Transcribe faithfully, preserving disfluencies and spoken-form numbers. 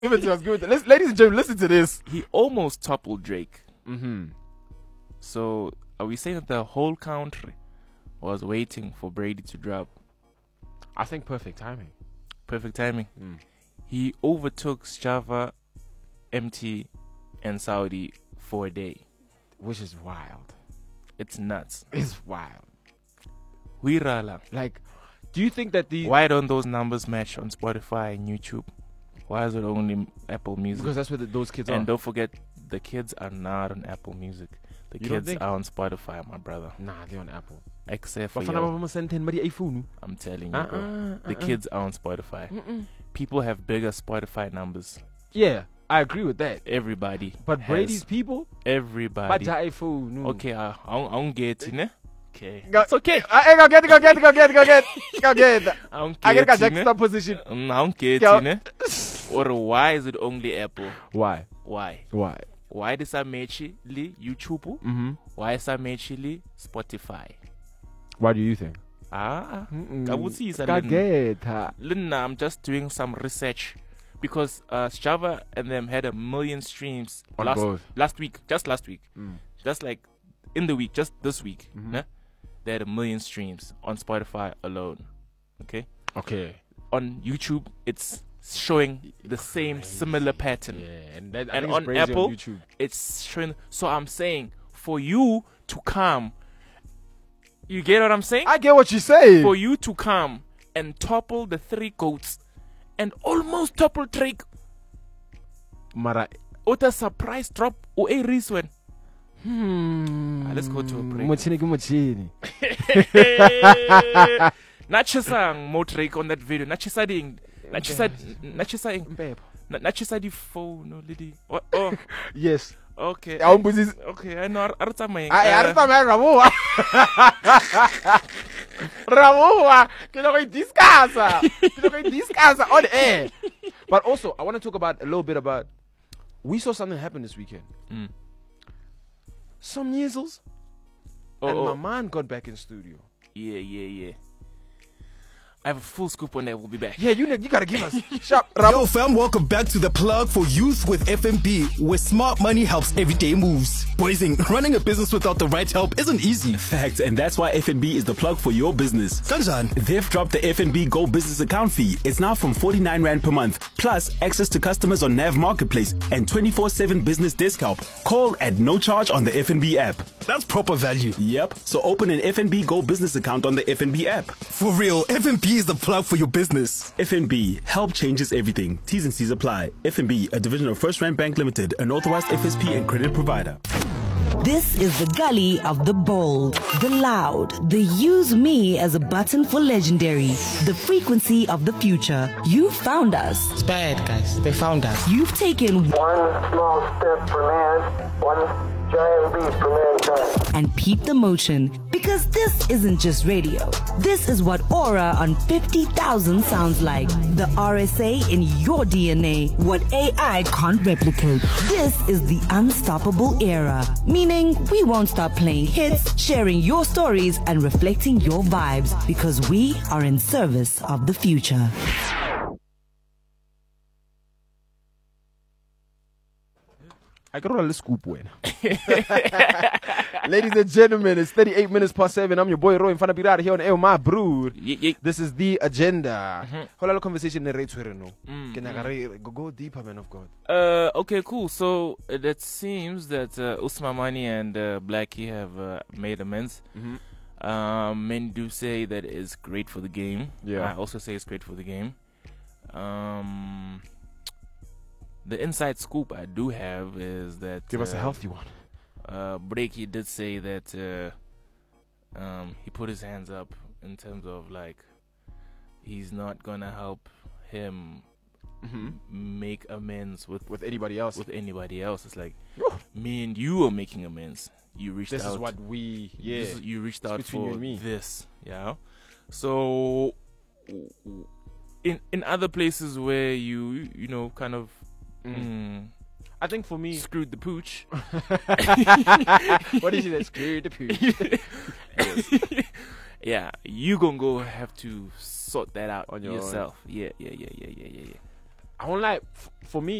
Give it to us. Give it to us. Ladies and gentlemen, listen to this. He almost toppled Drake. Mm-hmm. So are we saying that the whole country was waiting for Brady to drop? I think perfect timing. Perfect timing. Mm. He overtook Java, M T, and Saudi for a day. Which is wild. It's nuts. It's wild. Wirala. Like, do you think that the... Why don't those numbers match on Spotify and YouTube? Why is it only Apple Music? Because that's where the, those kids and are. And don't forget, the kids are not on Apple Music. The you kids are on Spotify, my brother. Nah, they're on Apple. Except for you. I'm telling you, uh-uh, bro. Uh-uh. The kids are on Spotify. Mm-mm. People have bigger Spotify numbers. Yeah, I agree with that. Everybody. But Brady's people? Everybody. No. Okay, I don't get it, ne? Okay. Go, it's okay. I, go get it, go get it, go get it, go get it. Go get it. I don't I get get it. I get position. I don't get it, ne? Or why is it only Apple? Why? Why? Why? Why does I make YouTube? Mm-hmm. Why is I make Spotify? Why do you think? Ah, I would see Listen, I'm just doing some research because uh, Java and them had a million streams on last both. last week, just last week, mm. just like in the week, just this week. Mm-hmm. Né? They had a million streams on Spotify alone. Okay. Okay. On YouTube, it's showing the same Crazy. similar pattern. Yeah, and, that, and on Apple, on YouTube. It's showing. So I'm saying for you to come, you get what I'm saying? I get what you say. For you to come and topple the three goats and almost topple Drake. Mara, what a surprise drop or a reason. Hmm. Ah, let's go to a break. Mochini mochini. Nachisang mo Drake on that video. Nachisa ding. Nachisa. Nachisa ing. Nachisa di phone, lady. Oh, oh. Yes. Okay. I won't put this. Okay. I know. Arta mai. I arta mai Ramua. Ramua. Kino ko discuss. Kino ko discuss on air. But also, I want to talk about a little bit about. We saw something happen this weekend. Mm. Some measles. Oh, and oh. my man got back in studio. Yeah, yeah, yeah. I have a full scoop on that. We'll be back. Yeah, you you gotta give us. Sharp. Yo, fam, welcome back to the plug for youth with F N B, where smart money helps everyday moves. Boysing, running a business without the right help isn't easy. Facts, and that's why F N B is the plug for your business. Sanjan, they've dropped the F N B Go Business Account fee. It's now from forty-nine rand per month, plus access to customers on Nav Marketplace and twenty-four seven business discount. Call at no charge on the F N B app. That's proper value. Yep. So open an F N B Go Business account on the F N B app. For real, F N B is the plug for your business. F N B, help changes everything. T's and C's apply. F N B, a division of First Rand Bank Limited, an authorized F S P and credit provider. This is the gully of the bold, the loud, the use me as a button for legendary, the frequency of the future. You found us. It's bad, guys. They found us. You've taken one small step for man, one giant leap for mankind. And peep the motion, because this isn't just radio. This is what Aura on fifty thousand sounds like. The R S A in your D N A, what A I can't replicate. This is the unstoppable era, meaning we won't stop playing hits, sharing your stories, and reflecting your vibes, because we are in service of the future. I got all the scoop win. Ladies and gentlemen, it's thirty-eight minutes past seven. I'm your boy Roy in front of you here on El My Brood. Yeah, yeah. This is the agenda. Mm-hmm. Whole lot conversation in rates no. Mm, Can I mm. go, go deeper, man of God? Uh, okay, cool. So uh, it seems that uh, Usmamani and uh, Blackie have uh, made amends. Mm-hmm. Um, men do say that it's great for the game. Yeah. I also say it's great for the game. Um. The inside scoop I do have is that give us uh, a healthy one. Uh, Breaky did say that uh, um, he put his hands up in terms of like he's not gonna help him mm-hmm. make amends with with anybody else. With anybody else, it's like me and you are making amends. You reached this out. This is what we yeah. This is, you reached it's out for me. this, yeah. So in in other places where you you know kind of. Mm. Mm. I think for me, screwed the pooch. What is it? Screwed the pooch. Yes. Yeah, you gonna go have to sort that out on your yourself. own. Yeah, yeah, yeah, yeah, yeah, yeah, yeah. I won't lie. F- for me,